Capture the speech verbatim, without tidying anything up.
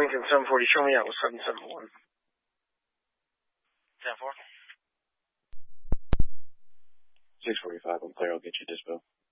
Lincoln seven forty, show me out with seven seven one. ten four. six forty-five, I'm clear. I'll get you dispo.